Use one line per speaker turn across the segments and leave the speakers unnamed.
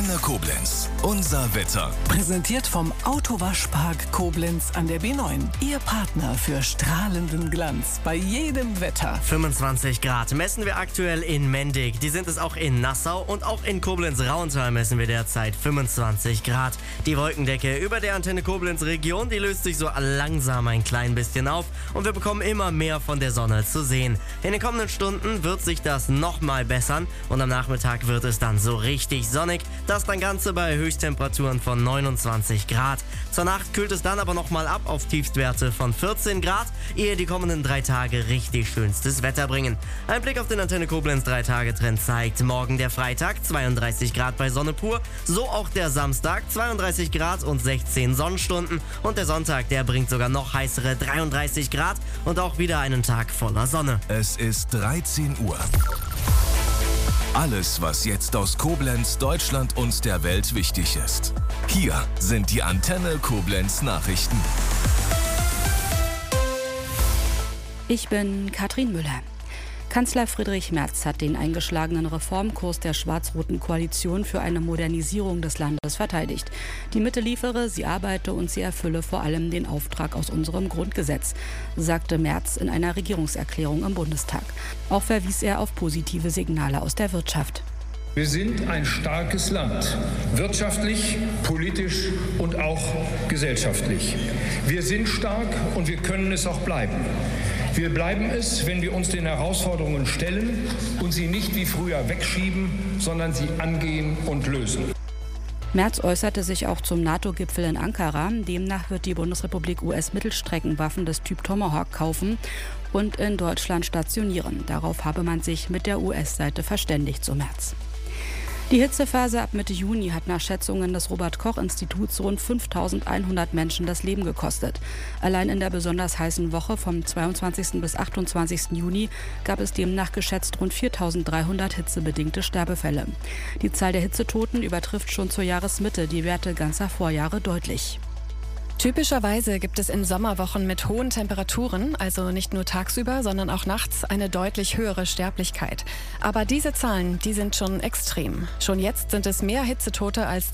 Antenne Koblenz. Unser Wetter.
Präsentiert vom Autowaschpark Koblenz an der B9. Ihr Partner für strahlenden Glanz bei jedem Wetter.
25 Grad messen wir aktuell in Mendig. Die sind es auch in Nassau und auch in Koblenz-Rauental messen wir derzeit 25 Grad. Die Wolkendecke über der Antenne Koblenz Region, die löst sich so langsam ein klein bisschen auf und wir bekommen immer mehr von der Sonne zu sehen. In den kommenden Stunden wird sich das nochmal bessern und am Nachmittag wird es dann so richtig sonnig. Das dann Ganze bei Höchsttemperaturen von 29 Grad. Zur Nacht kühlt es dann aber nochmal ab auf Tiefstwerte von 14 Grad, ehe die kommenden 3 Tage richtig schönstes Wetter bringen. Ein Blick auf den Antenne Koblenz 3-Tage-Trend zeigt morgen der Freitag 32 Grad bei Sonne pur, so auch der Samstag 32 Grad und 16 Sonnenstunden und der Sonntag, der bringt sogar noch heißere 33 Grad und auch wieder einen Tag voller Sonne.
Es ist 13 Uhr. Alles, was jetzt aus Koblenz, Deutschland und der Welt wichtig ist. Hier sind die Antenne Koblenz Nachrichten.
Ich bin Katrin Müller. Kanzler Friedrich Merz hat den eingeschlagenen Reformkurs der schwarz-roten Koalition für eine Modernisierung des Landes verteidigt. Die Mitte liefere, sie arbeite und sie erfülle vor allem den Auftrag aus unserem Grundgesetz, sagte Merz in einer Regierungserklärung im Bundestag. Auch verwies er auf positive Signale aus der Wirtschaft.
Wir sind ein starkes Land, wirtschaftlich, politisch und auch gesellschaftlich. Wir sind stark und wir können es auch bleiben. Wir bleiben es, wenn wir uns den Herausforderungen stellen und sie nicht wie früher wegschieben, sondern sie angehen und lösen.
Merz äußerte sich auch zum NATO-Gipfel in Ankara. Demnach wird die Bundesrepublik US-Mittelstreckenwaffen des Typ Tomahawk kaufen und in Deutschland stationieren. Darauf habe man sich mit der US-Seite verständigt, so Merz. Die Hitzephase ab Mitte Juni hat nach Schätzungen des Robert-Koch-Instituts rund 5.100 Menschen das Leben gekostet. Allein in der besonders heißen Woche vom 22. bis 28. Juni gab es demnach geschätzt rund 4.300 hitzebedingte Sterbefälle. Die Zahl der Hitzetoten übertrifft schon zur Jahresmitte die Werte ganzer Vorjahre deutlich.
Typischerweise gibt es in Sommerwochen mit hohen Temperaturen, also nicht nur tagsüber, sondern auch nachts, eine deutlich höhere Sterblichkeit. Aber diese Zahlen, die sind schon extrem. Schon jetzt sind es mehr Hitzetote als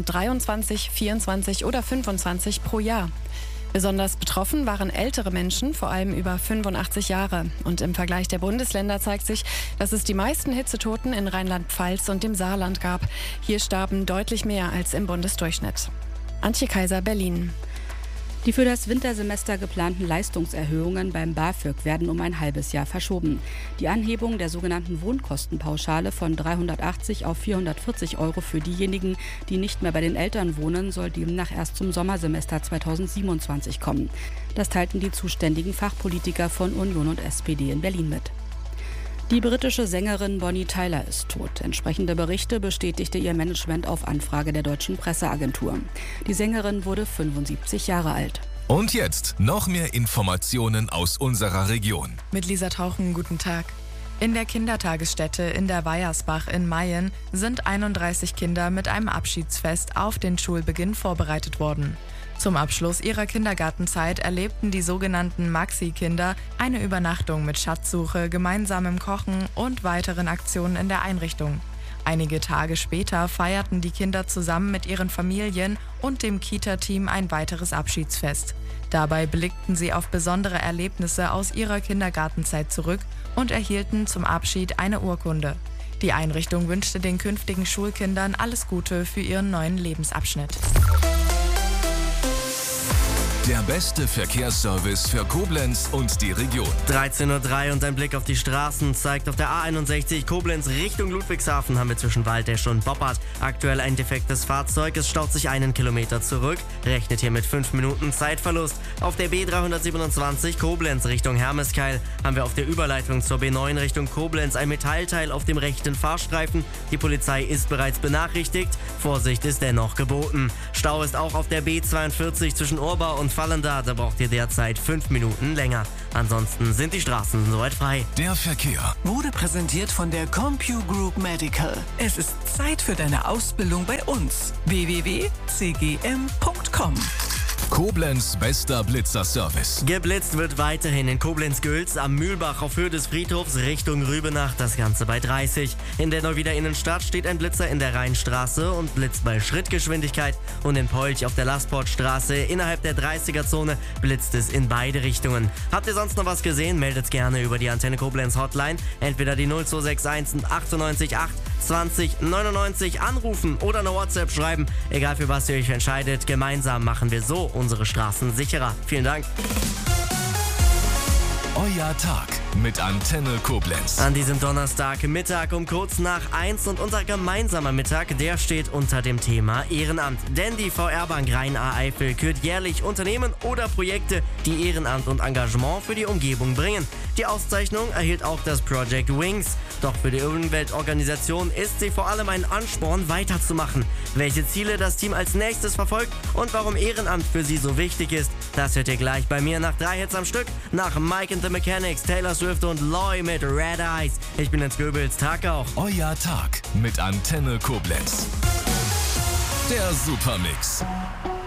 2023, 24 oder 25 pro Jahr. Besonders betroffen waren ältere Menschen, vor allem über 85 Jahre. Und im Vergleich der Bundesländer zeigt sich, dass es die meisten Hitzetoten in Rheinland-Pfalz und dem Saarland gab. Hier starben deutlich mehr als im Bundesdurchschnitt. Antje Kaiser, Berlin.
Die für das Wintersemester geplanten Leistungserhöhungen beim BAföG werden um ein halbes Jahr verschoben. Die Anhebung der sogenannten Wohnkostenpauschale von 380 auf 440 € für diejenigen, die nicht mehr bei den Eltern wohnen, soll demnach erst zum Sommersemester 2027 kommen. Das teilten die zuständigen Fachpolitiker von Union und SPD in Berlin mit. Die britische Sängerin Bonnie Tyler ist tot. Entsprechende Berichte bestätigte ihr Management auf Anfrage der deutschen Presseagentur. Die Sängerin wurde 75 Jahre alt.
Und jetzt noch mehr Informationen aus unserer Region.
Mit Lisa Tauchen, guten Tag. In der Kindertagesstätte in der Weiersbach in Mayen sind 31 Kinder mit einem Abschiedsfest auf den Schulbeginn vorbereitet worden. Zum Abschluss ihrer Kindergartenzeit erlebten die sogenannten Maxi-Kinder eine Übernachtung mit Schatzsuche, gemeinsamem Kochen und weiteren Aktionen in der Einrichtung. Einige Tage später feierten die Kinder zusammen mit ihren Familien und dem Kita-Team ein weiteres Abschiedsfest. Dabei blickten sie auf besondere Erlebnisse aus ihrer Kindergartenzeit zurück und erhielten zum Abschied eine Urkunde. Die Einrichtung wünschte den künftigen Schulkindern alles Gute für ihren neuen Lebensabschnitt.
Der beste Verkehrsservice für Koblenz und die Region.
13:03 Uhr und ein Blick auf die Straßen zeigt, auf der A61 Koblenz Richtung Ludwigshafen haben wir zwischen Waldesch und Boppard aktuell ein defektes Fahrzeug. Es staut sich 1 Kilometer zurück, rechnet hier mit 5 Minuten Zeitverlust. Auf der B327 Koblenz Richtung Hermeskeil haben wir auf der Überleitung zur B9 Richtung Koblenz ein Metallteil auf dem rechten Fahrstreifen. Die Polizei ist bereits benachrichtigt, Vorsicht ist dennoch geboten. Stau ist auch auf der B42 zwischen Urbau und Fallenda, da braucht ihr derzeit 5 Minuten länger. Ansonsten sind die Straßen soweit frei.
Der Verkehr
Wurde präsentiert von der CompuGroup Medical. Es ist Zeit für deine Ausbildung bei uns. www.cgm.com
Koblenz bester Blitzerservice.
Geblitzt wird weiterhin in Koblenz-Gülz am Mühlbach auf Höhe des Friedhofs Richtung Rübenach, das Ganze bei 30. In der Neuwieder Innenstadt steht ein Blitzer in der Rheinstraße und blitzt bei Schrittgeschwindigkeit, und in Polch auf der Lastportstraße innerhalb der 30er-Zone blitzt es in beide Richtungen. Habt ihr sonst noch was gesehen? Meldet gerne über die Antenne Koblenz Hotline, entweder die 0261 98 8 20 99 anrufen oder eine WhatsApp schreiben. Egal für was ihr euch entscheidet, gemeinsam machen wir so unsere Straßen sicherer. Vielen Dank.
Euer Tag mit Antenne Koblenz.
An diesem Donnerstagmittag um kurz nach 1 und unser gemeinsamer Mittag, der steht unter dem Thema Ehrenamt. Denn die VR-Bank Rhein-A-Eifel kürt jährlich Unternehmen oder Projekte, die Ehrenamt und Engagement für die Umgebung bringen. Die Auszeichnung erhielt auch das Project Wings. Doch für die Umweltorganisation ist sie vor allem ein Ansporn, weiterzumachen. Welche Ziele das Team als nächstes verfolgt und warum Ehrenamt für sie so wichtig ist, das hört ihr gleich bei mir nach 3 Hits am Stück. Nach Mike and the Mechanics, Taylor Swift und Loy mit Red Eyes. Ich bin Jens Goebbels, Tag auch.
Euer Tag mit Antenne Koblenz. Der Supermix.